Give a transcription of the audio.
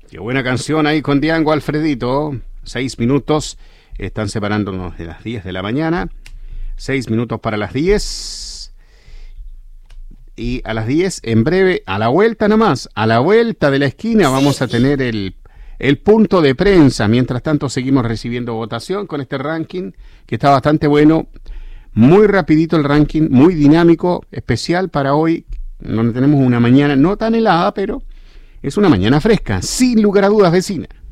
Qué buena canción ahí con Diango, Alfredito. 6 minutos, están separándonos de las 10 de la mañana. 6 minutos para las 10. Y a las 10, en breve, a la vuelta nomás, a la vuelta de la esquina, vamos a tener el punto de prensa. Mientras tanto, seguimos recibiendo votación con este ranking, que está bastante bueno. Muy rapidito el ranking, muy dinámico, especial para hoy, donde tenemos una mañana no tan helada, pero es una mañana fresca, sin lugar a dudas, vecina.